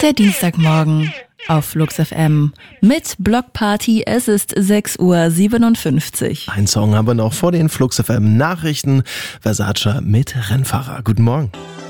Der Dienstagmorgen auf Flux FM mit Blockparty. Es ist 6:57 Uhr. Ein Song haben wir noch vor den Flux FM Nachrichten. Versace mit Rennfahrer. Guten Morgen.